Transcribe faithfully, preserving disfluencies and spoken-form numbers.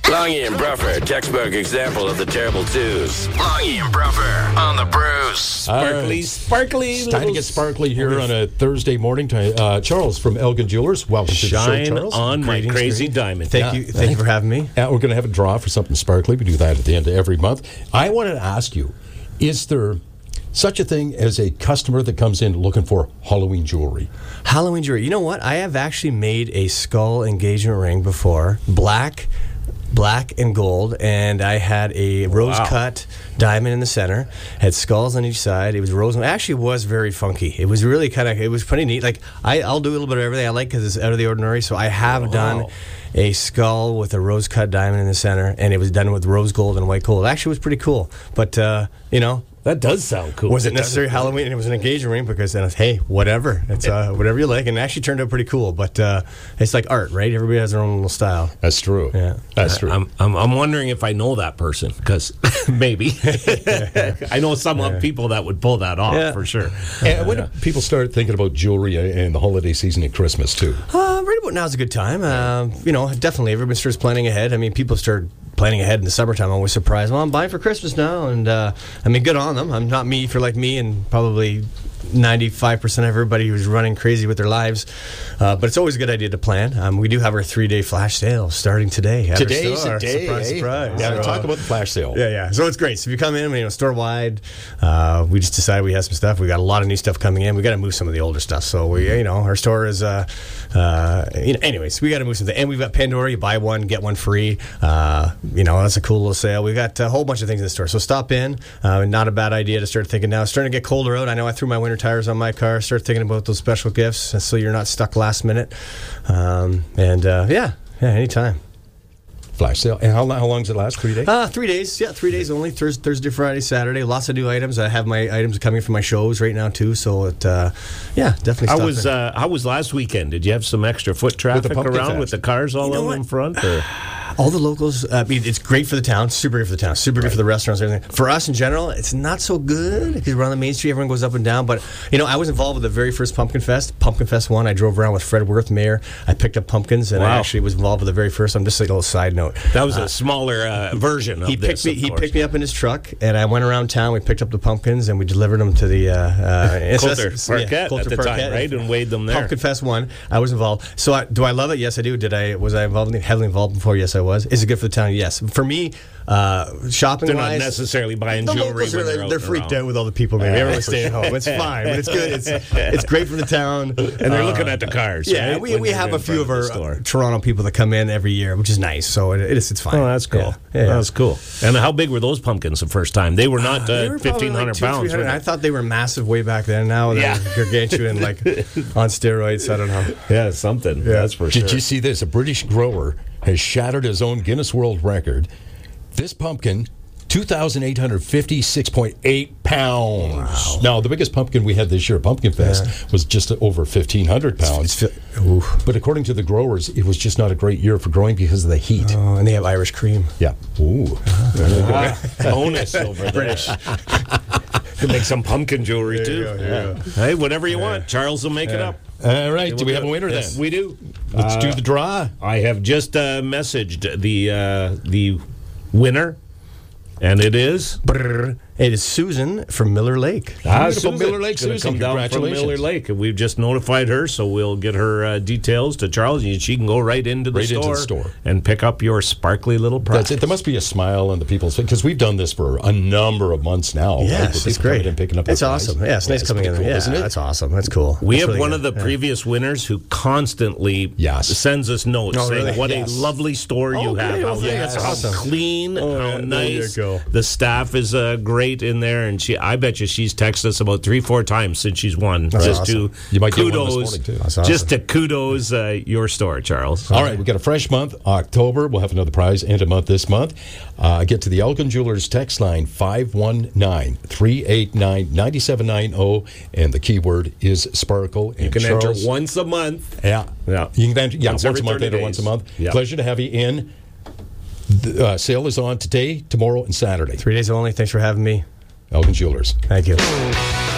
Longy and Bruffer, textbook example of the terrible twos. Longy and Bruffer on the Bruce. Sparkly, right. sparkly. It's time to get sparkly here on a Thursday morning. Uh, Charles from Elgin Jewelers, welcome to the show, Shine Charles. on my Greetings, crazy greetings. diamond. Thank Yeah, you, thank you for having me. Uh, we're going to have a draw for something sparkly. We do that at the end of every month. I wanted to ask you, is there such a thing as a customer that comes in looking for Halloween jewelry? Halloween jewelry. You know what? I have actually made a skull engagement ring before, black, black and gold, and I had a rose Wow. cut diamond in the center. Had skulls on each side. It was rose. It actually was very funky. It was really kind of. It was pretty neat. Like I, I'll do a little bit of everything I like because it's out of the ordinary. So I have Wow. done a skull with a rose cut diamond in the center, and it was done with rose gold and white gold. It actually was pretty cool. But uh, you know. That does sound cool. Was it necessarily Halloween? And it was an engagement ring because then, it's, hey, whatever. It's uh, whatever you like. And it actually turned out pretty cool. But uh, it's like art, right? Everybody has their own little style. That's true. Yeah. That's true. I'm, I'm, I'm wondering if I know that person because maybe I know some yeah. people that would pull that off Yeah. for sure. And when do people start thinking about jewelry and the holiday season and Christmas too? Uh, right about now is a good time. Uh, you know, definitely everybody starts planning ahead. I mean, people start planning ahead in the summertime. I'm always surprised. Well, I'm buying for Christmas now. And uh, I mean, good on them. I'm not me for like me and probably ninety-five percent of everybody who's running crazy with their lives. Uh, but it's always a good idea to plan. Um, we do have our three-day flash sale starting today. at our Today's store. the day. Surprise, eh? surprise. Yeah, So, talk about the flash sale. Yeah, yeah. So it's great. So if you come in, you know, store wide, uh, we just decided we had some stuff. We got a lot of new stuff coming in. We got to move some of the older stuff. So we, you know, our store is, uh, uh, you know, anyways, we got to move something. And we've got Pandora. You buy one, get one free. Uh, you know, that's a cool little sale. We got a whole bunch of things in the store. So stop in. Uh, not a bad idea to start thinking now. It's starting to get colder out. I know I threw my winter tires on my car. Start thinking about those special gifts, so you're not stuck last minute. Um, and uh, yeah, yeah, anytime. Flash sale. And how, how long does it last? Three days? Uh, three days. Yeah, three days only. Thursday, Thursday, Friday, Saturday. Lots of new items. I have my items coming from my shows right now too. So it, uh, yeah, definitely. How stop was in. uh, how was last weekend? Did you have some extra foot traffic Pumpkin around Fest. with the cars all You know out what? in front? Or? all the locals? Uh, I mean, it's great for the town. Super good for the town. Super good for the restaurants and everything. For us in general, it's not so good because we're on the main street. Everyone goes up and down. But you know, I was involved with the very first Pumpkin Fest. Pumpkin Fest one. I drove around with Fred Worth, mayor. I picked up pumpkins, and I Wow. actually was involved with the very first. I'm just like a little side note. That was a smaller uh, version of He this. picked me. of He course. picked me up in his truck, and I went around town. We picked up the pumpkins, and we delivered them to the uh, uh, Coulter it's- yeah, Parquet Coulter at the Parquet. time, right? And weighed them there. Pumpkin Fest one. I was involved. So I, do I love it? Yes, I do. Did I? Was I involved? In, heavily involved before? Yes, I was. Is it good for the town? Yes. For me, uh, shopping They're not wise, necessarily buying the jewelry locals when are, they're, they're, out they're and freaked around. out with all the people. Maybe Yeah, everyone's for staying sure. home. It's fine. But it's good. It's it's great for the town. And they're looking at the cars. Yeah, right? we, When we you're have in a few of front our the store. uh, Toronto people that come in every year, which is nice. So it, it's it's fine. Oh, that's cool. Yeah, yeah, yeah. That's cool. And how big were those pumpkins the first time? They were not They uh, were probably fifteen hundred like two, pounds. three hundred. were they? I thought they were massive way back then. Now they're Yeah. gargantuan, like on steroids. I don't know. Yeah, something. That's for sure. Did you see this? A British grower has shattered his own Guinness World Record. This pumpkin, two thousand eight hundred fifty-six point eight pounds. Wow. Now, the biggest pumpkin we had this year at Pumpkin Fest Yeah. was just over fifteen hundred pounds. It's, ooh. But according to the growers, it was just not a great year for growing because of the heat. Oh, and they have Irish cream. Yeah. Ooh. bonus over there. British. You can make some pumpkin jewelry too. you go, there you go. Hey, whatever you want. Charles will make it up. All right. Do we We'll have a winner Yes, then? We do. Let's Uh, do the draw. I have just uh, messaged the uh, the winner, and it is Brrr. It is Susan from Miller Lake. Ah, Beautiful Susan. Miller Lake It's gonna Susan. come down from Congratulations. Miller Lake, and we've just notified her, so we'll get her uh, details to Charles, and she can go right into the Right into store the store. and pick up your sparkly little prize. That's it. There must be a smile on the people's face because we've done this for a number of months now. right? With Yes, it's people coming great. in, picking up It's their prize. awesome. Yeah, it's nice coming in. pretty cool, yeah, isn't it? that's awesome. That's cool. We That's have really one good. of the Yeah. previous winners who constantly Yes. sends us notes Oh, saying really? what Yes. a lovely store you Okay, have. How, okay, yes, that's how awesome. clean, Oh, how yeah, there you nice. go. The staff is uh, great in there, and she. I bet you she's texted us about three, four times since she's won. That's just awesome. to You might get one this kudos, morning, too. That's awesome. just to kudos uh, your store, Charles. All right, we got a fresh month, October. We'll have another prize and a month this month. Uh, get to the Elgin Jewelers text line five one nine, three eight nine, nine seven nine zero, and the keyword is sparkle. And You can Charles, enter once a month. Yeah, Yeah. You can enter, yeah, Once once, every a month, thirty enter days. once a month. Yeah. Pleasure to have you in. The uh, sale is on today, tomorrow, and Saturday. Three days only. Thanks for having me. Elgin Jewelers. Thank you.